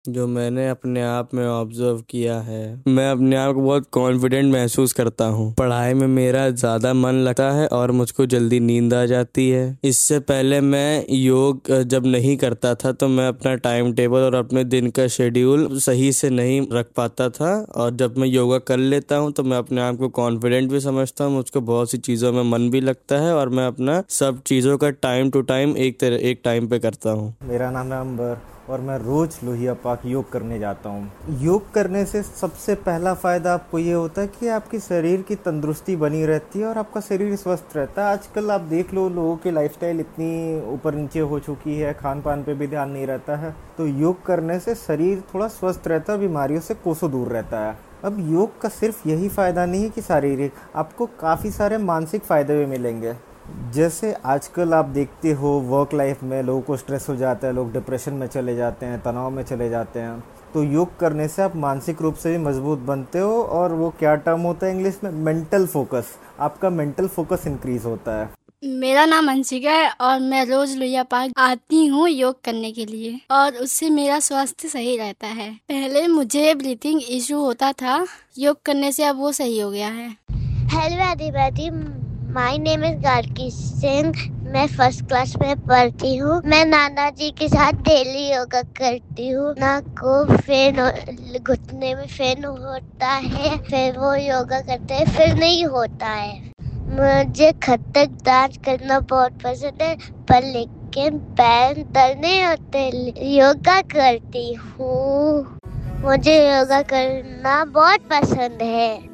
जो मैंने अपने आप में ऑब्जर्व किया है, मैं अपने आप को बहुत कॉन्फिडेंट महसूस करता हूँ। पढ़ाई में मेरा ज़्यादा मन लगता है और मुझको जल्दी नींद आ जाती है। इससे पहले मैं योग जब नहीं करता था तो मैं अपना टाइम टेबल और अपने दिन का शेड्यूल सही से नहीं रख पाता था, और जब मैं योगा कर लेता हूँ तो मैं अपने आप को कॉन्फिडेंट भी समझता हूँ। मुझको बहुत सी चीज़ों में मन भी लगता है और मैं अपना सब चीज़ों का टाइम टू टाइम एक टाइम पे करता हूँ। मेरा नाम है अंबर और मैं रोज़ लोहिया पाक योग करने जाता हूँ। योग करने से सबसे पहला फ़ायदा आपको ये होता है कि आपकी शरीर की तंदुरुस्ती बनी रहती है और आपका शरीर स्वस्थ रहता है। आजकल आप देख लो, लोगों की लाइफस्टाइल इतनी ऊपर नीचे हो चुकी है, खान पान पे भी ध्यान नहीं रहता है। तो योग करने से शरीर थोड़ा स्वस्थ रहता है और बीमारियों से कोसों दूर रहता है। अब योग का सिर्फ यही फ़ायदा नहीं है कि शारीरिक, आपको काफ़ी सारे मानसिक फ़ायदे भी मिलेंगे। जैसे आजकल आप देखते हो वर्क लाइफ में लोगों को स्ट्रेस हो जाता है, लोग डिप्रेशन में चले जाते हैं, तनाव में चले जाते हैं। तो योग करने से आप मानसिक रूप से भी मजबूत बनते हो, और वो क्या टर्म होता है इंग्लिश में, मेंटल फोकस, आपका मेंटल फोकस इंक्रीज होता है। मेरा नाम अंशिका है और मैं रोज लोहिया पार्क आती हूँ योग करने के लिए, और उससे मेरा स्वास्थ्य सही रहता है। पहले मुझे ब्रीथिंग इशू होता था, योग करने से अब वो सही हो गया है। Hello everybody, my name is Gargi Singh. मैं फर्स्ट क्लास में पढ़ती हूँ। मैं नाना जी के साथ डेली योगा करती हूँ। ना को घुटने में पेन होता है, फिर वो योगा करते हैं, फिर नहीं होता है। मुझे खतक डांस करना बहुत पसंद है, पर लेकिन पैर दर्द नहीं होते। योगा करती हूँ। मुझे योगा करना बहुत पसंद है।